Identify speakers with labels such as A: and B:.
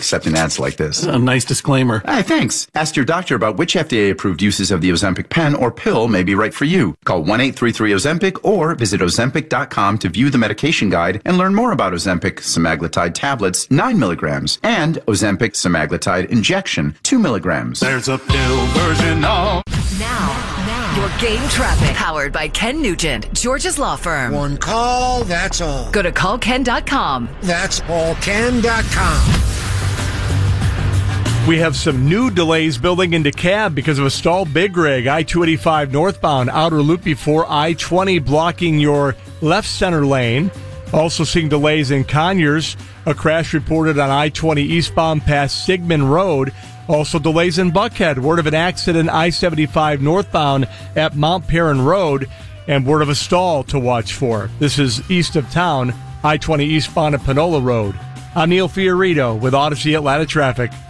A: accepting ads like this.
B: A nice disclaimer.
A: Hey, thanks. Ask your doctor about which FDA-approved uses of the Ozempic pen or pill may be right for you. Call 1-833-OZEMPIC or visit Ozempic.com to view the medication guide and learn more about Ozempic semaglutide tablets, 9 milligrams, and Ozempic semaglutide injection, 2 milligrams.
C: There's a pill version of...
D: Now, your game traffic. Powered by Ken Nugent, George's Law Firm.
E: One call, that's all.
D: Go to callken.com.
E: That's allken.com.
F: We have some new delays building into cab because of a stalled big rig. I-285 northbound, outer loop before I-20 blocking your left center lane. Also seeing delays in Conyers. A crash reported on I-20 eastbound past Sigmund Road. Also delays in Buckhead. Word of an accident I-75 northbound at Mount Perrin Road. And word of a stall to watch for. This is east of town, I-20 eastbound at Panola Road. I'm Neil Fiorito with Odyssey Atlanta Traffic.